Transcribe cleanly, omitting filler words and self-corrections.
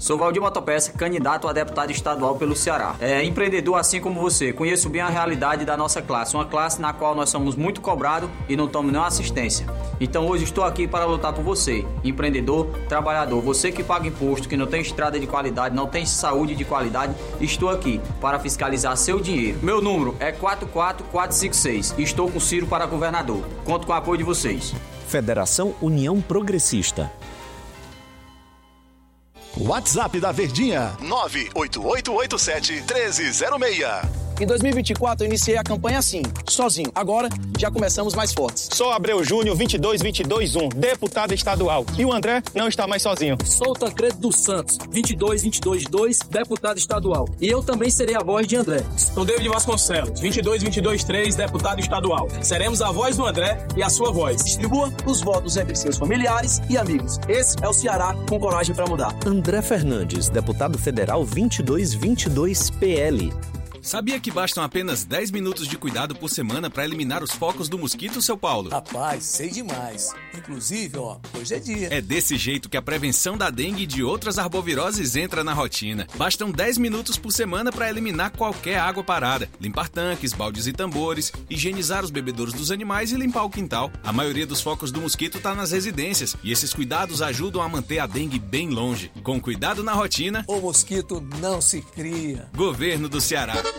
Sou Valdir Motopeça, candidato a deputado estadual pelo Ceará. Empreendedor assim como você, conheço bem a realidade da nossa classe, uma classe na qual nós somos muito cobrados e não tomamos nenhuma assistência. Então hoje estou aqui para lutar por você, empreendedor, trabalhador, você que paga imposto, que não tem estrada de qualidade, não tem saúde de qualidade, estou aqui para fiscalizar seu dinheiro. Meu número é 44456 e estou com Ciro para governador. Conto com o apoio de vocês. Federação União Progressista. WhatsApp da Verdinha, 98887-1306. Em 2024 eu iniciei a campanha assim, sozinho. Agora já começamos mais fortes. Sou Abreu Júnior 22221, deputado estadual. E o André não está mais sozinho. Sou Tancredo dos Santos 22222, deputado estadual. E eu também serei a voz de André. Sou David Vasconcelos 22223, deputado estadual. Seremos a voz do André e a sua voz. Distribua os votos entre seus familiares e amigos. Esse é o Ceará com coragem para mudar. André Fernandes, deputado federal 2222 PL. Sabia que bastam apenas 10 minutos de cuidado por semana para eliminar os focos do mosquito, seu Paulo? Rapaz, sei demais. Inclusive, hoje é dia. É desse jeito que a prevenção da dengue e de outras arboviroses entra na rotina. Bastam 10 minutos por semana para eliminar qualquer água parada, limpar tanques, baldes e tambores, higienizar os bebedouros dos animais e limpar o quintal. A maioria dos focos do mosquito está nas residências e esses cuidados ajudam a manter a dengue bem longe. Com cuidado na rotina, o mosquito não se cria. Governo do Ceará.